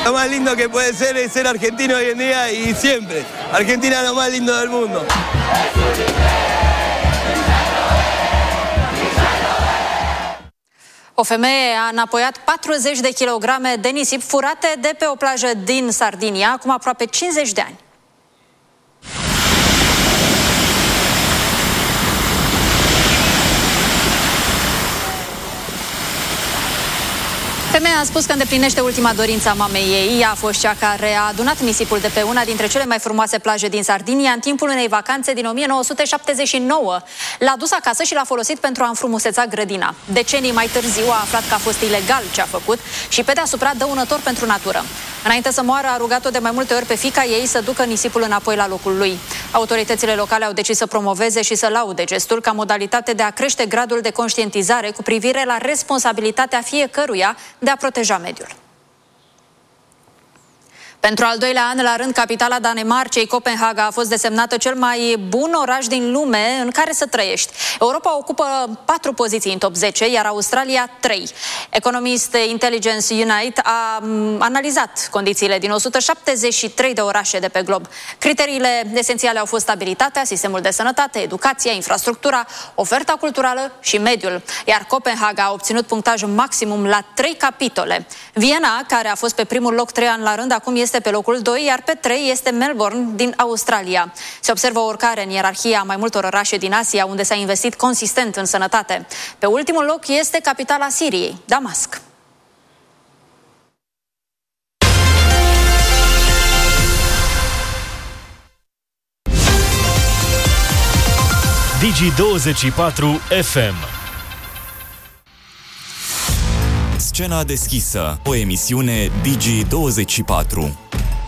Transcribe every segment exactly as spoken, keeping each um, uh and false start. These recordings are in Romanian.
Lo más lindo que puede ser es ser argentino hoy en día y siempre. Argentina es lo más lindo del mundo. O femeie a înapoiat patruzeci de kilograme de nisip furate de pe o plajă din Sardinia, acum aproape cincizeci de ani. Femeia a spus că îndeplinește ultima dorință a mamei ei. Ea a fost cea care a adunat nisipul de pe una dintre cele mai frumoase plaje din Sardinia în timpul unei vacanțe din o mie nouă sute șaptezeci și nouă. L-a dus acasă și l-a folosit pentru a înfrumuseța grădina. Decenii mai târziu a aflat că a fost ilegal ce a făcut și pe deasupra dăunător pentru natură. Înainte să moară, a rugat-o de mai multe ori pe fiica ei să ducă nisipul înapoi la locul lui. Autoritățile locale au decis să promoveze și să laude gestul ca modalitate de a crește gradul de conștientizare cu privire la responsabilitatea fiecăruia de a proteja mediul. Pentru al doilea an la rând, capitala Danemarcei, Copenhaga, a fost desemnată cel mai bun oraș din lume în care să trăiești. Europa ocupă patru poziții în top zece, iar Australia trei. Economist Intelligence Unite a analizat condițiile din o sută șaptezeci și trei de orașe de pe glob. Criteriile esențiale au fost stabilitatea, sistemul de sănătate, educația, infrastructura, oferta culturală și mediul. Iar Copenhaga a obținut punctaj maximum la trei capitole. Viena, care a fost pe primul loc trei ani la rând, acum este pe locul doi, iar pe trei este Melbourne din Australia. Se observă o urcare în ierarhia mai multor orașe din Asia, unde s-a investit consistent în sănătate. Pe ultimul loc este capitala Siriei, Damasc. Digi douăzeci și patru F M. Scena deschisă, o emisiune Digi douăzeci și patru.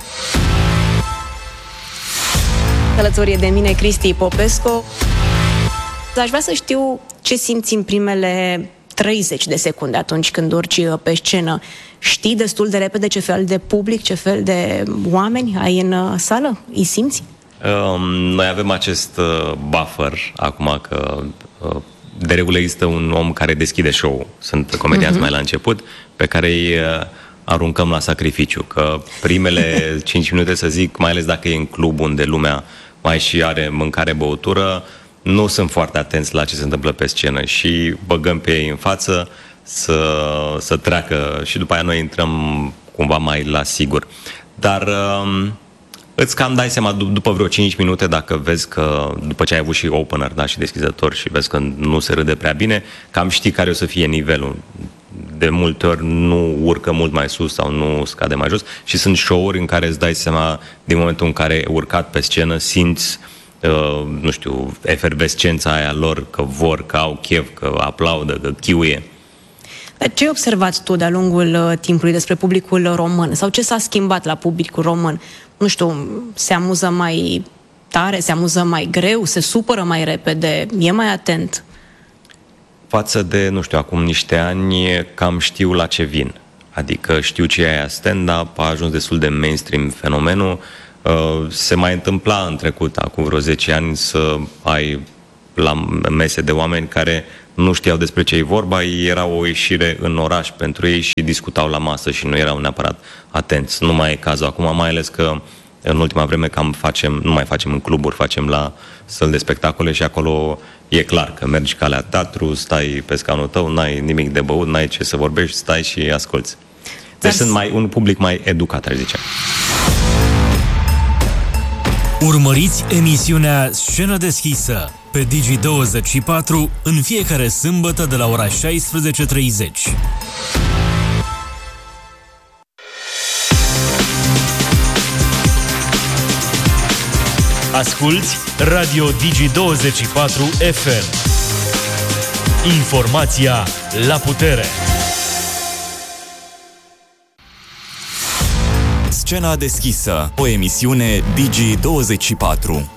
Alături de mine Cristi Popescu. Aș vrea să știu ce simți în primele treizeci de secunde atunci când urci pe scenă. Știi destul de repede ce fel de public, ce fel de oameni ai în sală? Îi simți? Um, noi avem acest uh, buffer acum că uh, de regulă există un om care deschide show-ul. Sunt comedianți uh-huh. mai la început, pe care îi uh, aruncăm la sacrificiu. Că primele cinci minute, să zic, mai ales dacă e în club unde lumea mai și are mâncare, băutură, nu sunt foarte atenți la ce se întâmplă pe scenă și băgăm pe ei în față să, să treacă și după aia noi intrăm cumva mai la sigur. Dar uh, îți cam dai seama d- după vreo cinci minute, dacă vezi că, după ce ai avut și opener, da, și deschizător și vezi că nu se râde prea bine, cam știi care o să fie nivelul. De multe ori nu urcă mult mai sus sau nu scade mai jos și sunt show-uri în care îți dai seama, din momentul în care ai urcat pe scenă, simți, uh, nu știu, efervescența aia lor, că vor, că au chef, că aplaudă, că chiuie. Dar ce ai observat tu de-a lungul uh, timpului despre publicul român? Sau ce s-a schimbat la publicul român? Nu știu, se amuză mai tare, se amuză mai greu, se supără mai repede, e mai atent? Față de, nu știu, acum niște ani, cam știu la ce vin. Adică știu ce e aia stand-up, a ajuns destul de mainstream fenomenul. Se mai întâmpla în trecut, acum vreo zece ani, să ai la mese de oameni care nu știau despre ce e vorba, era o ieșire în oraș pentru ei și discutau la masă și nu erau neapărat atenți. Nu mai e cazul acum, mai ales că în ultima vreme cam facem, nu mai facem în cluburi, facem la săli de spectacole și acolo e clar că mergi ca la teatru, stai pe scaunul tău, n-ai nimic de băut, n-ai ce să vorbești, stai și asculți. Deci sunt mai, un public mai educat, aș zice. Urmăriți emisiunea Scenă deschisă pe Digi douăzeci și patru în fiecare sâmbătă de la ora șaisprezece treizeci. Asculți Radio Digi douăzeci și patru F M. Informația la putere. Scena deschisă, o emisiune Digi douăzeci și patru.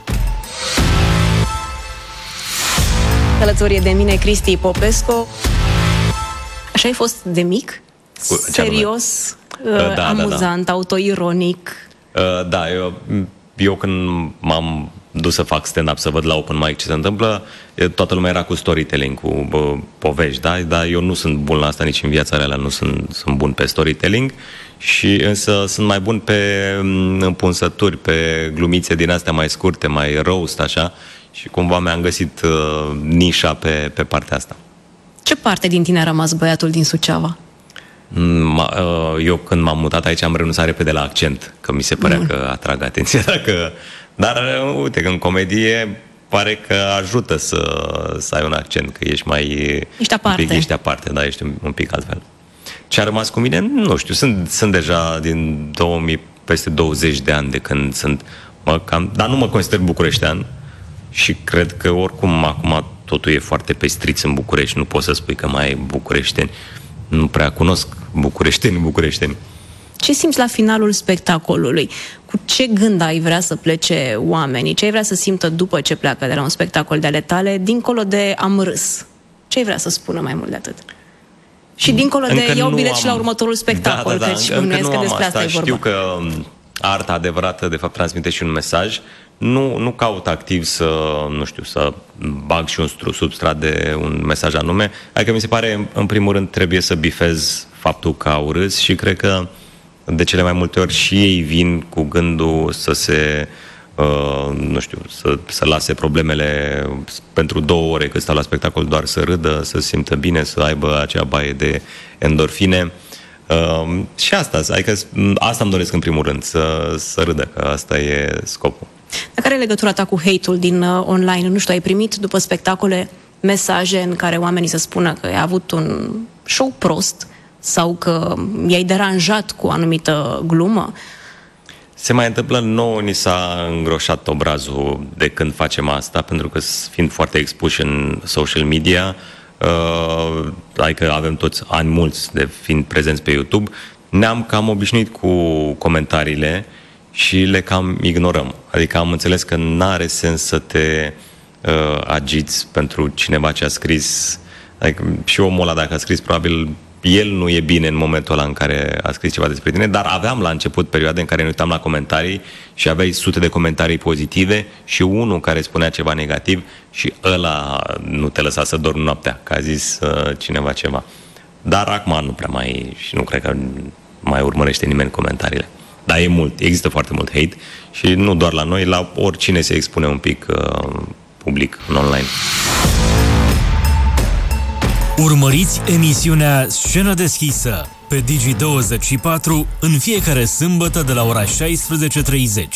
Alături de mine Cristi Popescu. Așa ai fost de mic? Cu, serios, uh, da, amuzant, da, da. autoironic? Uh, da, eu, eu când m-am dus să fac stand-up, să văd la open mic ce se întâmplă, toată lumea era cu storytelling, cu bă, povești, da? Dar eu nu sunt bun la asta nici în viața reală, nu sunt, sunt bun pe storytelling, și însă sunt mai bun pe împunsături, pe glumițe din astea mai scurte, mai roast, așa, și cumva mi-am găsit uh, nișa pe, pe partea asta. Ce parte din tine a rămas băiatul din Suceava? Eu când m-am mutat aici am renunțat repede la accent, că mi se părea mm. că atrag atenția. Dacă... Dar uite că în comedie pare că ajută să, să ai un accent, că ești mai... Ești aparte. Un pic, ești aparte, da, ești un pic altfel. Ce a rămas cu mine? Nu știu, sunt, sunt deja din două mii, peste douăzeci de ani de când sunt... Mă, cam, dar nu mă consider bucureștean și cred că oricum acum totul e foarte pestriț în București, nu poți să spui că mai e bucureșteni. Nu prea cunosc bucureșteni, bucureșteni. Ce simți la finalul spectacolului? Cu ce gând ai vrea să plece oamenii? Ce ai vrea să simtă după ce pleacă de la un spectacol de ale tale, dincolo de am râs? Ce ai vrea să spună mai mult de atât? Și dincolo încă de iau bilet am... și la următorul spectacol, da, da, da. căci bănuiesc că despre asta e vorba. Știu că arta adevărată, de fapt, transmite și un mesaj. Nu, nu caut activ să, nu știu, să bag și un substrat de un mesaj anume. Adică mi se pare, în primul rând, trebuie să bifez faptul că au râs și cred că de cele mai multe ori și ei vin cu gândul să se, uh, nu știu, să, să lase problemele pentru două ore cât stau la spectacol, doar să râdă, să se simtă bine, să aibă acea baie de endorfine. Uh, și asta, adică asta îmi doresc în primul rând, să, să râdă, că asta e scopul. Dar care e legătura ta cu hate-ul din uh, online? Nu știu, ai primit după spectacole mesaje în care oamenii să spună că ai avut un show prost sau că i-ai deranjat cu o anumită glumă? Se mai întâmplă, nouă ni s-a îngroșat obrazul de când facem asta, pentru că fiind foarte expuși în social media, uh, adică avem toți ani mulți de fiind prezenți pe YouTube, ne-am cam obișnuit cu comentariile și le cam ignorăm. Adică am înțeles că n-are sens să te uh, agiți pentru cineva ce a scris. Adică și omul ăla, dacă a scris, probabil el nu e bine în momentul ăla în care a scris ceva despre tine, dar aveam la început perioade în care ne uitam la comentarii și aveai sute de comentarii pozitive și unul care spunea ceva negativ și ăla nu te lăsa să dormi noaptea, că a zis uh, cineva ceva. Dar acum nu prea mai, și nu cred că mai urmărește nimeni comentariile. Dar e mult, există foarte mult hate și nu doar la noi, la oricine se expune un pic uh, public în online. Urmăriți emisiunea Scenă deschisă pe Digi douăzeci și patru în fiecare sâmbătă de la ora șaisprezece treizeci.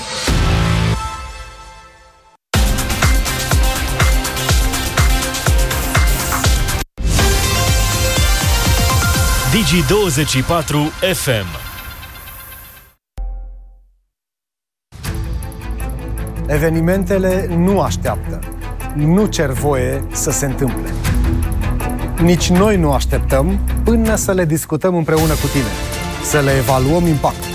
Digi douăzeci și patru F M. Evenimentele nu așteaptă, nu cer voie să se întâmple. Nici noi nu așteptăm până să le discutăm împreună cu tine, să le evaluăm impactul.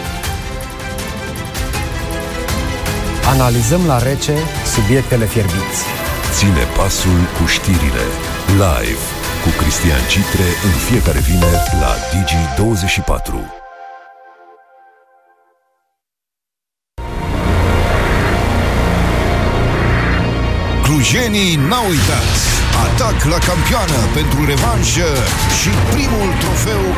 Analizăm la rece subiectele fierbinți. Ține pasul cu știrile, live, cu Cristian Citre în fiecare vineri la Digi douăzeci și patru. Clujenii n-au uitat. Atac la campioană pentru revanșă și primul trofeu